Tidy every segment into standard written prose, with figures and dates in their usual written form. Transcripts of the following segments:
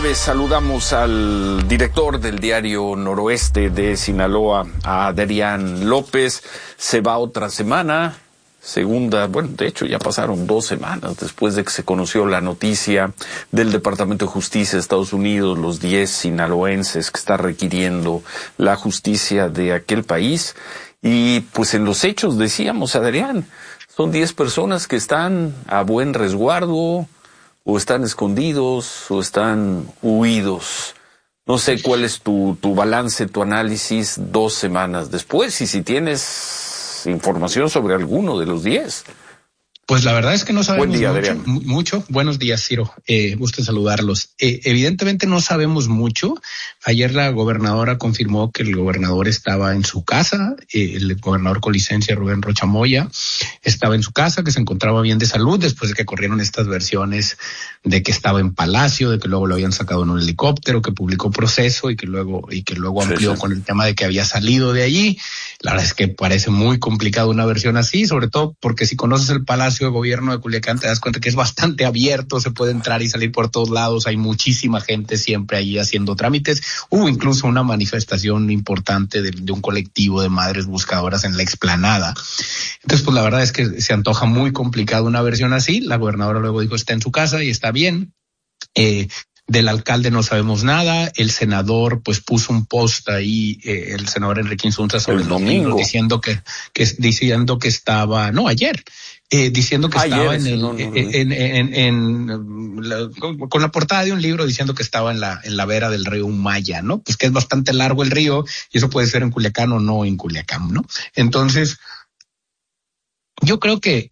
9 saludamos al director del diario Noroeste de Sinaloa, a Adrián López. Se va otra semana, segunda, bueno, de hecho ya pasaron 2 semanas después de que se conoció la noticia del Departamento de Justicia de Estados Unidos, los 10 sinaloenses que está requiriendo la justicia de aquel país. Y pues en los hechos decíamos, Adrián, son 10 personas que están a buen resguardo, o están escondidos, o están huidos. No sé cuál es tu balance, tu análisis 2 semanas después, y si tienes información sobre alguno de los 10. Pues la verdad es que no sabemos. Buen día, mucho. Buenos días, Ciro. Gusto en saludarlos. Evidentemente no sabemos mucho. Ayer la gobernadora confirmó que el gobernador estaba en su casa. El gobernador con licencia, Rubén Rocha Moya, estaba en su casa, que se encontraba bien de salud después de que corrieron estas versiones de que estaba en Palacio, de que luego lo habían sacado en un helicóptero, que publicó proceso y que luego amplió con el tema de que había salido de allí. La verdad es que parece muy complicado una versión así, sobre todo porque si conoces el Palacio de Gobierno de Culiacán te das cuenta que es bastante abierto, se puede entrar y salir por todos lados, hay muchísima gente siempre allí haciendo trámites. Hubo incluso una manifestación importante de un colectivo de madres buscadoras en la explanada. Entonces, pues la verdad es que se antoja muy complicado una versión así. La gobernadora luego dijo está en su casa y está bien. Del alcalde no sabemos nada. El senador pues puso un post ahí, el senador Enrique Insunza sobre el domingo diciendo que estaba, no, ayer, diciendo que estaba con la portada de un libro diciendo que estaba en la vera del río Umaya, ¿no? Pues que es bastante largo el río y eso puede ser en Culiacán o no en Culiacán, ¿no? Entonces, yo creo que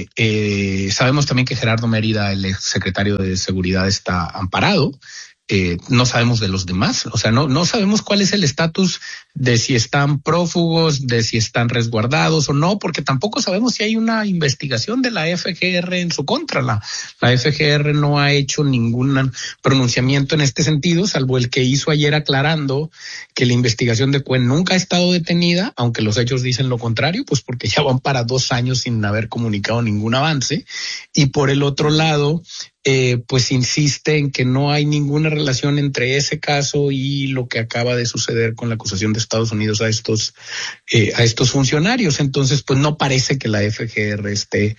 sabemos también que Gerardo Mérida, el secretario de Seguridad, está amparado. No sabemos de los demás, o sea, no sabemos cuál es el estatus de si están prófugos, de si están resguardados o no, porque tampoco sabemos si hay una investigación de la FGR en su contra. La FGR no ha hecho ningún pronunciamiento en este sentido, salvo el que hizo ayer aclarando que la investigación de Cuen nunca ha estado detenida, aunque los hechos dicen lo contrario, pues porque ya van para 2 años sin haber comunicado ningún avance. Y por el otro lado, pues insiste en que no hay ninguna relación entre ese caso y lo que acaba de suceder con la acusación de Estados Unidos a estos funcionarios. Entonces, pues no parece que la FGR esté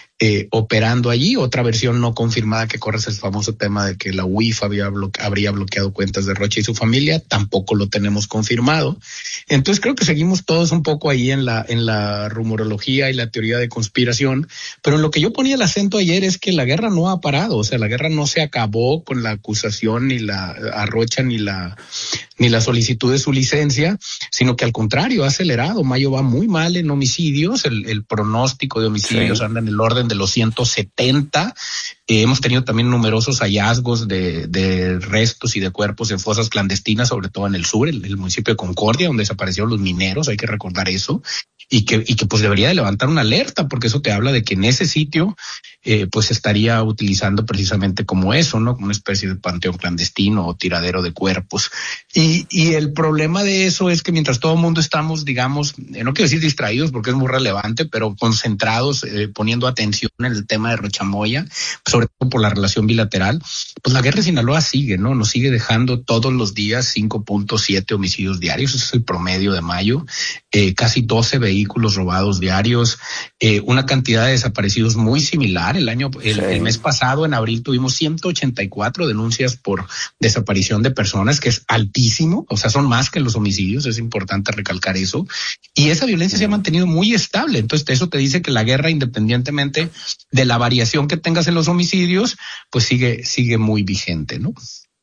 operando allí. Otra versión no confirmada que corre es el famoso tema de que la UIF habría bloqueado cuentas de Rocha y su familia. Tampoco lo tenemos confirmado. Entonces creo que seguimos todos un poco ahí en la rumorología y la teoría de conspiración. Pero en lo que yo ponía el acento ayer es que la guerra no ha parado. O sea, la guerra no se acabó con la acusación ni a Rocha ni la solicitud de su licencia, sino que al contrario ha acelerado. Mayo va muy mal en homicidios. El pronóstico de homicidios anda en el orden de los 170. Hemos tenido también numerosos hallazgos de restos y de cuerpos en fosas clandestinas, sobre todo en el sur, el municipio de Concordia, donde desaparecieron los mineros, hay que recordar eso, y que pues debería de levantar una alerta, porque eso te habla de que en ese sitio pues se estaría utilizando precisamente como eso, ¿no? Como una especie de panteón clandestino o tiradero de cuerpos. Y el problema de eso es que mientras todo el mundo estamos, digamos, no quiero decir distraídos porque es muy relevante, pero concentrados, poniendo atención en el tema de Rocha Moya, sobre todo por la relación bilateral, pues la guerra de Sinaloa sigue, ¿no? Nos sigue dejando todos los días 5.7 homicidios diarios, ese es el promedio de mayo, casi 12 vehículos robados diarios, una cantidad de desaparecidos muy similar. El mes pasado, en abril, tuvimos 184 denuncias por desaparición de personas, que es altísimo, o sea, son más que los homicidios, es importante recalcar eso, y esa violencia se ha mantenido muy estable. Entonces eso te dice que la guerra, independientemente de la variación que tengas en los homicidios, pues sigue muy vigente, ¿no?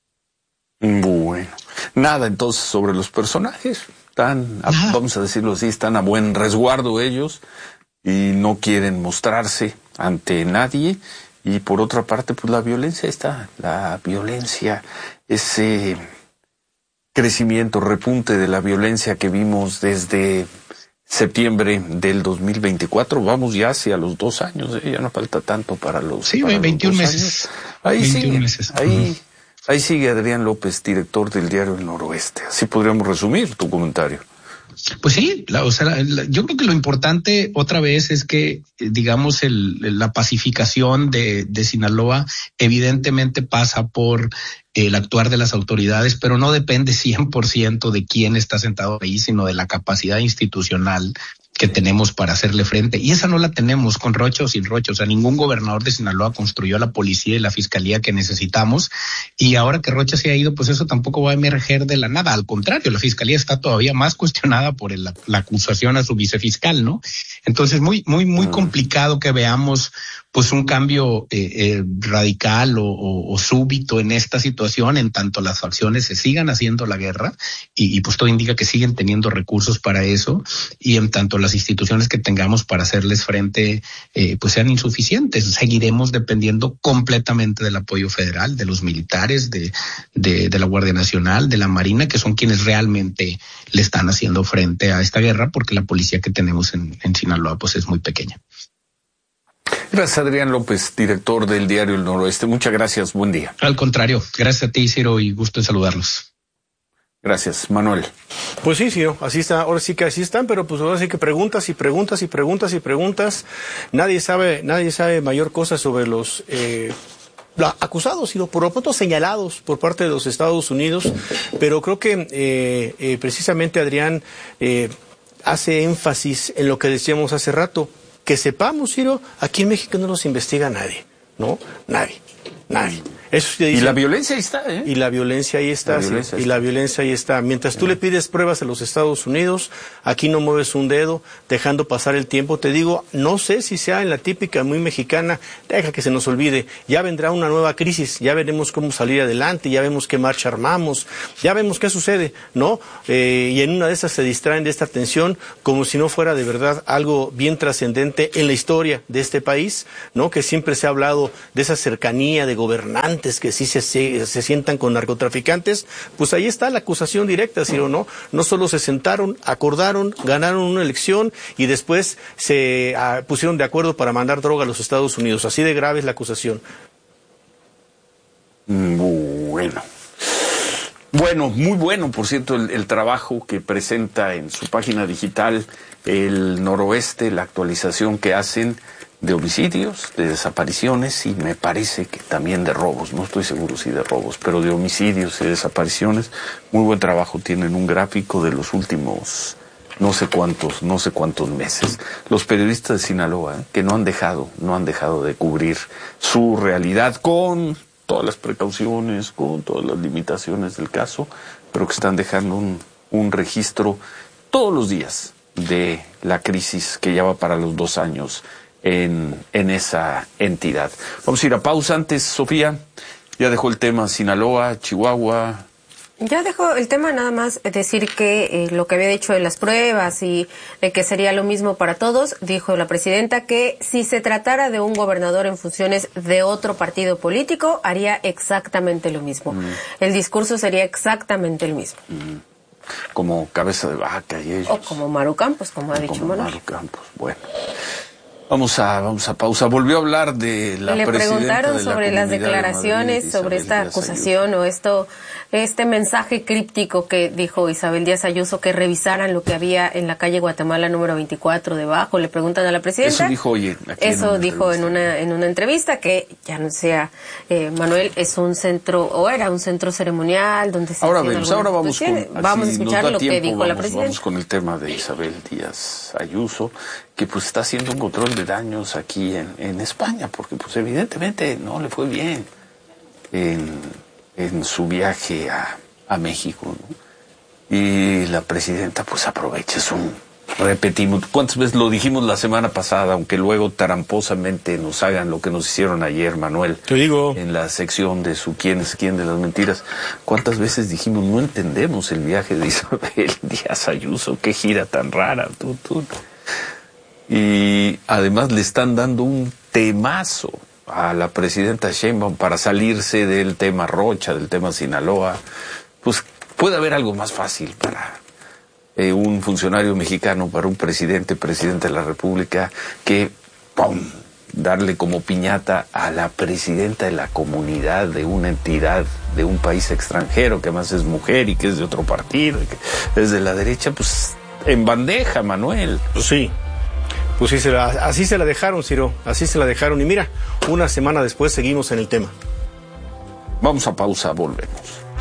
Bueno, nada entonces sobre los personajes, vamos a decirlo así, están a buen resguardo ellos y no quieren mostrarse ante nadie. Y por otra parte, pues la violencia está, ese crecimiento, repunte de la violencia que vimos desde septiembre del 2024, vamos ya hacia los 2 años, ya no falta tanto para los... Sí, para 21 los meses. Ahí 21 sigue, meses. ahí sigue Adrián López, director del diario El Noroeste. Así podríamos resumir tu comentario. Pues sí, yo creo que lo importante otra vez es que, digamos, la pacificación de Sinaloa evidentemente pasa por el actuar de las autoridades, pero no depende 100% de quién está sentado ahí, sino de la capacidad institucional que tenemos para hacerle frente. Y esa no la tenemos con Rocha o sin Rocha. O sea, ningún gobernador de Sinaloa construyó la policía y la fiscalía que necesitamos. Y ahora que Rocha se ha ido, pues eso tampoco va a emerger de la nada. Al contrario, la fiscalía está todavía más cuestionada por la acusación a su vicefiscal, ¿no? Entonces, muy complicado que veamos pues un cambio radical o súbito en esta situación, en tanto las facciones se sigan haciendo la guerra y pues todo indica que siguen teniendo recursos para eso, y en tanto las instituciones que tengamos para hacerles frente pues sean insuficientes. Seguiremos dependiendo completamente del apoyo federal, de los militares, de la Guardia Nacional, de la Marina, que son quienes realmente le están haciendo frente a esta guerra, porque la policía que tenemos en Sinaloa pues es muy pequeña. Gracias, Adrián López, director del diario El Noroeste. Muchas gracias, buen día. Al contrario, gracias a ti, Ciro, y gusto en saludarlos. Gracias, Manuel. Pues sí, Ciro, así está, ahora sí que así están, pero pues ahora sí que preguntas y preguntas y preguntas y preguntas. Nadie sabe mayor cosa sobre los acusados, sino por lo pronto señalados por parte de los Estados Unidos, pero creo que precisamente Adrián hace énfasis en lo que decíamos hace rato. Que sepamos, Ciro, aquí en México no los investiga nadie, ¿no? Nadie. Eso sí dice, y la violencia ahí está, ¿eh? Y la violencia ahí está, la violencia ahí está. Mientras tú le pides pruebas a los Estados Unidos, aquí no mueves un dedo, dejando pasar el tiempo. Te digo, no sé si sea en la típica muy mexicana, deja que se nos olvide. Ya vendrá una nueva crisis, ya veremos cómo salir adelante, ya vemos qué marcha armamos, ya vemos qué sucede, ¿no? Y en una de esas se distraen de esta tensión como si no fuera de verdad algo bien trascendente en la historia de este país, ¿no? Que siempre se ha hablado de esa cercanía de gobernantes que sí se sientan con narcotraficantes. Pues ahí está la acusación directa, Ciro, ¿no? No solo se sentaron, acordaron, ganaron una elección y después se pusieron de acuerdo para mandar droga a los Estados Unidos. Así de grave es la acusación. Bueno, muy bueno, por cierto, el trabajo que presenta en su página digital El Noroeste, la actualización que hacen de homicidios, de desapariciones y me parece que también de robos, no estoy seguro si de robos, pero de homicidios y desapariciones. Muy buen trabajo, tienen un gráfico de los últimos no sé cuántos meses. Los periodistas de Sinaloa, que no han dejado de cubrir su realidad con todas las precauciones, con todas las limitaciones del caso, pero que están dejando un registro todos los días de la crisis que ya va para los 2 años en esa entidad. Vamos a ir a pausa antes, Sofía. Ya dejó el tema Sinaloa, Chihuahua. Ya dejó el tema, nada más decir que lo que había dicho de las pruebas y de que sería lo mismo para todos, dijo la presidenta que si se tratara de un gobernador en funciones de otro partido político, haría exactamente lo mismo. El discurso sería exactamente el mismo. Como cabeza de vaca y ellos. O como Maru Campos, como ha dicho Manuel. Maru Campos, bueno. Vamos a pausa. Volvió a hablar de la presidenta. Le preguntaron sobre las declaraciones, sobre esta acusación o este mensaje críptico que dijo Isabel Díaz Ayuso, que revisaran lo que había en la calle Guatemala número 24 debajo. Le preguntan a la presidenta. Eso dijo, oye. Eso dijo en una entrevista que ya no sea, Manuel, es un centro, o era un centro ceremonial donde se ahora vamos a escuchar lo que dijo la presidenta. Vamos con el tema de Isabel Díaz Ayuso, que pues está haciendo un control de daños aquí en España, porque pues evidentemente no le fue bien en su viaje a México, ¿no? Y la presidenta pues aprovecha, repetimos, ¿cuántas veces lo dijimos la semana pasada, aunque luego tramposamente nos hagan lo que nos hicieron ayer, Manuel? Te digo. En la sección de su quién es quién de las mentiras. ¿Cuántas veces dijimos, no entendemos el viaje de Isabel Díaz Ayuso, qué gira tan rara, Y además le están dando un temazo a la presidenta Sheinbaum para salirse del tema Rocha, del tema Sinaloa. Pues puede haber algo más fácil para un funcionario mexicano, para un presidente de la República, que ¡pum!, darle como piñata a la presidenta de la comunidad de una entidad de un país extranjero, que además es mujer y que es de otro partido y que es de la derecha. Pues en bandeja, Manuel. Pues sí. Pues sí, así se la dejaron, Ciro, así se la dejaron. Y mira, una semana después seguimos en el tema. Vamos a pausa, volvemos.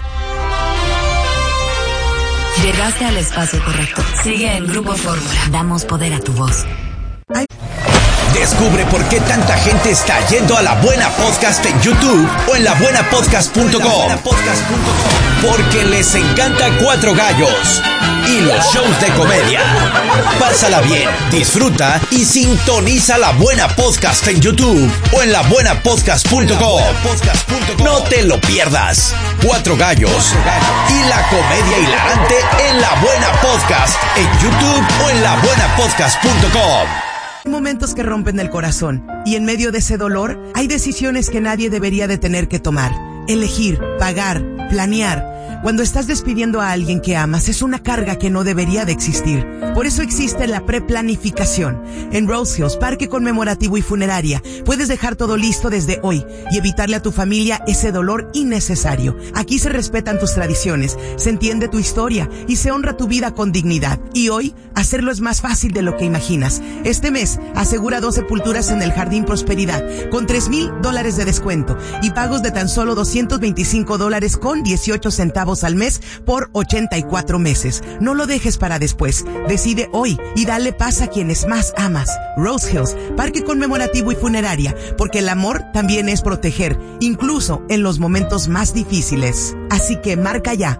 Llegaste al espacio correcto. Sigue en Grupo Fórmula. Damos poder a tu voz. Descubre por qué tanta gente está yendo a La Buena Podcast en YouTube o en labuenapodcast.com. Porque les encanta Cuatro Gallos y los shows de comedia. Pásala bien, disfruta y sintoniza La Buena Podcast en YouTube o en labuenapodcast.com. No te lo pierdas. Cuatro Gallos y la comedia hilarante en La Buena Podcast en YouTube o en labuenapodcast.com. Momentos que rompen el corazón, y en medio de ese dolor hay decisiones que nadie debería de tener que tomar. Elegir, pagar, planear. Cuando estás despidiendo a alguien que amas, es una carga que no debería de existir. Por eso existe la preplanificación. En Rose Hills, Parque Conmemorativo y Funeraria, puedes dejar todo listo desde hoy y evitarle a tu familia ese dolor innecesario. Aquí se respetan tus tradiciones, se entiende tu historia y se honra tu vida con dignidad. Y hoy, hacerlo es más fácil de lo que imaginas. Este mes, asegura 2 sepulturas en el Jardín Prosperidad, con $3,000 de descuento y pagos de tan solo $225 con 18 centavos al mes por 84 meses. No lo dejes para después. Decide hoy y dale paz a quienes más amas. Rose Hills, Parque Conmemorativo y Funeraria, porque el amor también es proteger, incluso en los momentos más difíciles. Así que marca ya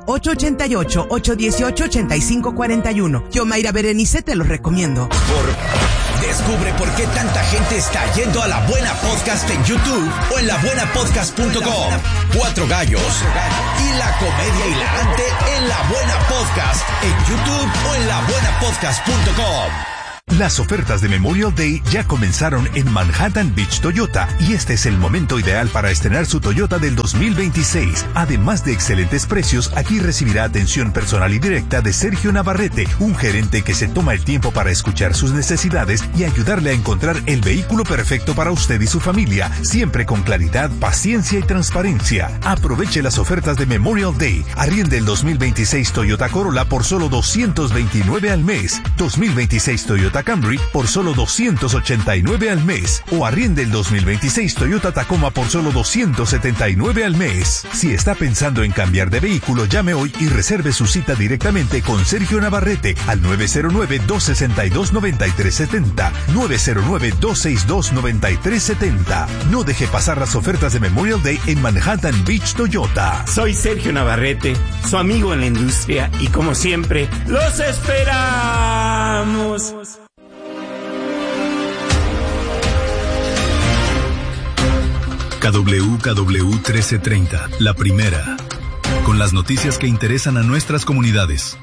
888-818-8541. Yo, Mayra Berenice, te lo recomiendo. Descubre por qué tanta gente está yendo a La Buena Podcast en YouTube o en labuenapodcast.com. Cuatro Gallos y la comedia hilarante en La Buena Podcast en YouTube o en labuenapodcast.com. Las ofertas de Memorial Day ya comenzaron en Manhattan Beach Toyota y este es el momento ideal para estrenar su Toyota del 2026. Además de excelentes precios, aquí recibirá atención personal y directa de Sergio Navarrete, un gerente que se toma el tiempo para escuchar sus necesidades y ayudarle a encontrar el vehículo perfecto para usted y su familia, siempre con claridad, paciencia y transparencia. Aproveche las ofertas de Memorial Day. Arriende el 2026 Toyota Corolla por solo $229 al mes. 2026 Toyota Camry por solo $289 al mes, o arriende el 2026 Toyota Tacoma por solo $279 al mes. Si está pensando en cambiar de vehículo, llame hoy y reserve su cita directamente con Sergio Navarrete al 909-262-9370, 909-262-9370. No deje pasar las ofertas de Memorial Day en Manhattan Beach Toyota. Soy Sergio Navarrete, su amigo en la industria, y como siempre, ¡los esperamos! KWKW 1330, la primera, con las noticias que interesan a nuestras comunidades.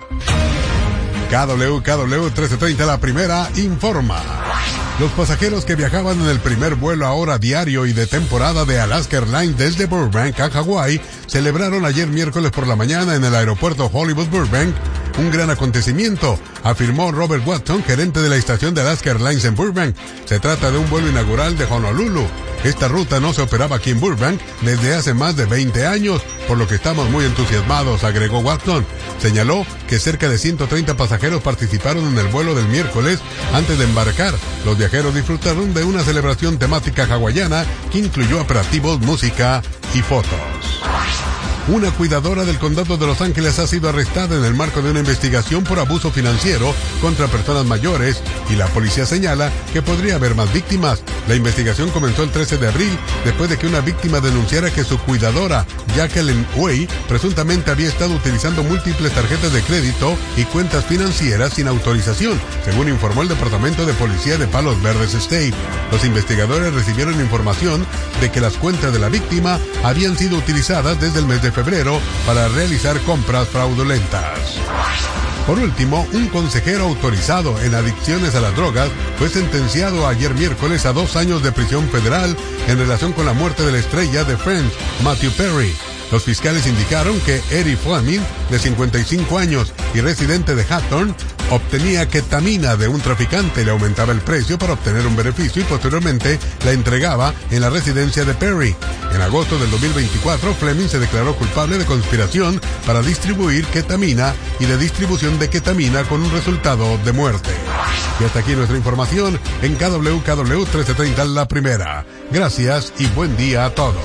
KWKW 1330, la primera, informa. Los pasajeros que viajaban en el primer vuelo ahora diario y de temporada de Alaska Airlines desde Burbank a Hawái celebraron ayer miércoles por la mañana en el aeropuerto Hollywood Burbank un gran acontecimiento, afirmó Robert Watson, gerente de la estación de Alaska Airlines en Burbank. Se trata de un vuelo inaugural de Honolulu. Esta ruta no se operaba aquí en Burbank desde hace más de 20 años, por lo que estamos muy entusiasmados, agregó Watson. Señaló que cerca de 130 pasajeros participaron en el vuelo del miércoles antes de embarcar. Los viajeros disfrutaron de una celebración temática hawaiana que incluyó aperitivos, música y fotos. Una cuidadora del condado de Los Ángeles ha sido arrestada en el marco de una investigación por abuso financiero contra personas mayores y la policía señala que podría haber más víctimas. La investigación comenzó el 13 de abril después de que una víctima denunciara que su cuidadora, Jacqueline Way, presuntamente había estado utilizando múltiples tarjetas de crédito y cuentas financieras sin autorización, según informó el Departamento de Policía de Palos Verdes State. Los investigadores recibieron información de que las cuentas de la víctima habían sido utilizadas desde el mes de febrero para realizar compras fraudulentas. Por último, un consejero autorizado en adicciones a las drogas fue sentenciado ayer miércoles a 2 años de prisión federal en relación con la muerte de la estrella de Friends, Matthew Perry. Los fiscales indicaron que Eddie Fleming, de 55 años y residente de Hawthorne, obtenía ketamina de un traficante, le aumentaba el precio para obtener un beneficio y posteriormente la entregaba en la residencia de Perry. En agosto del 2024, Fleming se declaró culpable de conspiración para distribuir ketamina y de distribución de ketamina con un resultado de muerte. Y hasta aquí nuestra información en KW 1330 La Primera. Gracias y buen día a todos.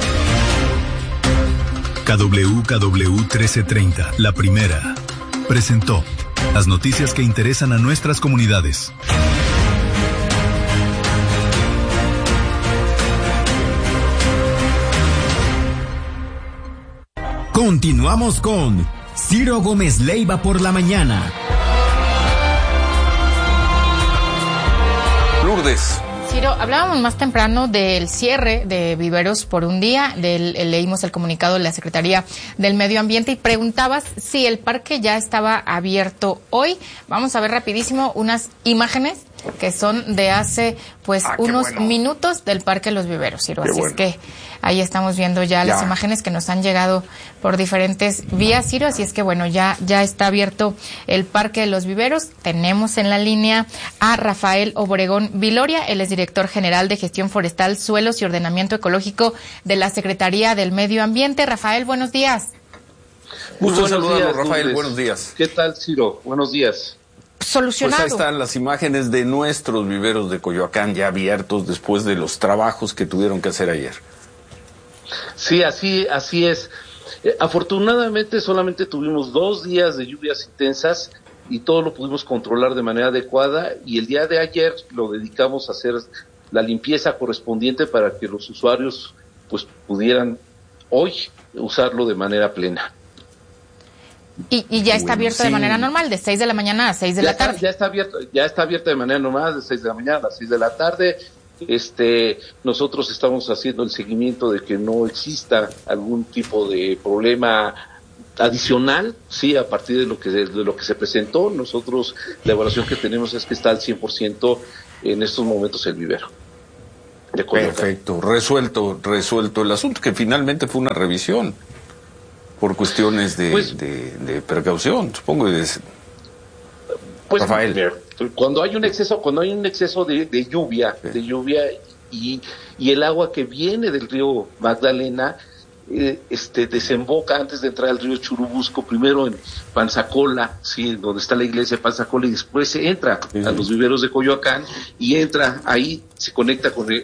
KW 1330 La Primera presentó las noticias que interesan a nuestras comunidades. Continuamos con Ciro Gómez Leiva por la mañana. Lourdes. Ciro, hablábamos más temprano del cierre de viveros por un día, leímos el comunicado de la Secretaría del Medio Ambiente y preguntabas si el parque ya estaba abierto hoy. Vamos a ver rapidísimo unas imágenes que son de hace unos minutos del Parque Los Viveros, Ciro. Así es que ahí estamos viendo ya las imágenes que nos han llegado por diferentes vías, Ciro. Así es que ya está abierto el Parque de Los Viveros. Tenemos en la línea a Rafael Obregón Viloria, él es director general de Gestión Forestal, Suelos y Ordenamiento Ecológico de la Secretaría del Medio Ambiente. Rafael, buenos días. Gusto saludarlo, Rafael, buenos días. ¿Qué tal, Ciro? Buenos días. Solucionado. Pues ahí están las imágenes de nuestros viveros de Coyoacán ya abiertos después de los trabajos que tuvieron que hacer ayer. Sí, así es. Afortunadamente solamente tuvimos 2 días de lluvias intensas y todo lo pudimos controlar de manera adecuada, y el día de ayer lo dedicamos a hacer la limpieza correspondiente para que los usuarios pudieran hoy usarlo de manera plena. Y ya está abierto de manera normal, de 6 de la mañana a 6 de la tarde. Ya está abierto de manera normal, de 6 de la mañana a las 6 de la tarde. Nosotros estamos haciendo el seguimiento de que no exista algún tipo de problema adicional, sí, a partir de lo que se presentó. Nosotros, la evaluación que tenemos es que está al 100% en estos momentos el vivero. Perfecto, resuelto el asunto, que finalmente fue una revisión por cuestiones de precaución, supongo. Rafael, cuando hay un exceso de lluvia, y el agua que viene del río Magdalena desemboca antes de entrar al río Churubusco, primero en Panzacola, sí, donde está la iglesia de Panzacola, y después se entra a los viveros de Coyoacán y entra ahí, se conecta con